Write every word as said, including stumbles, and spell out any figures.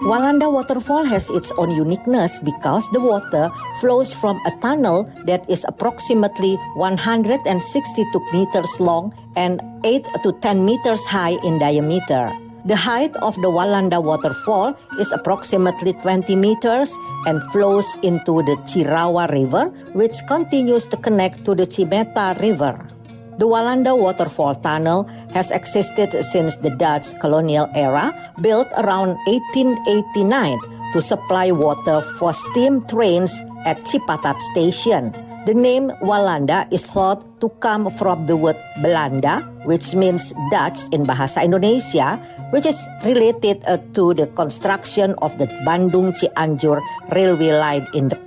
Walanda Waterfall has its own uniqueness because the water flows from a tunnel that is approximately one hundred sixty-two meters long and eight to ten meters high in diameter. The height of the Walanda Waterfall is approximately twenty meters and flows into the Chirawa River, which continues to connect to the Chimeta River. The Walanda Waterfall Tunnel has existed since the Dutch colonial era, built around eighteen eighty-nine to supply water for steam trains at Cipatat Station. The name Walanda is thought to come from the word Belanda, which means Dutch in Bahasa Indonesia, which is related uh, to the construction of the Bandung-Cianjur railway line in the